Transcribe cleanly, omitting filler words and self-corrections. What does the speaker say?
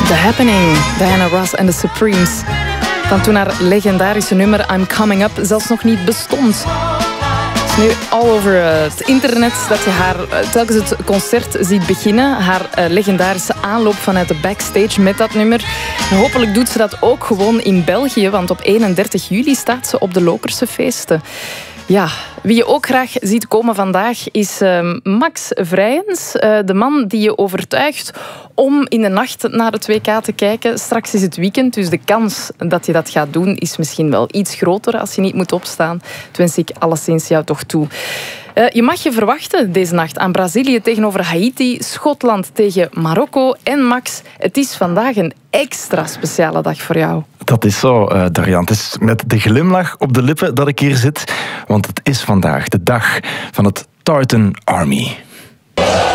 The Happening, Diana Ross en The Supremes. Van toen haar legendarische nummer I'm Coming Up zelfs nog niet bestond. Het is nu all over het internet dat je haar telkens het concert ziet beginnen. Haar legendarische aanloop vanuit de backstage met dat nummer. En hopelijk doet ze dat ook gewoon in België, want op 31 juli staat ze op de Lokerse feesten. Ja, wie je ook graag ziet komen vandaag is Max Vrijens. De man die je overtuigt om in de nacht naar het WK te kijken. Straks is het weekend, dus de kans dat je dat gaat doen is misschien wel iets groter als je niet moet opstaan. Dat wens ik alleszins jou toch toe. Je mag je verwachten deze nacht aan Brazilië tegenover Haiti, Schotland tegen Marokko. En Max, het is vandaag een extra speciale dag voor jou. Dat is zo, Darian. Het is met de glimlach op de lippen dat ik hier zit. Want het is vandaag de dag van het Tartan Army.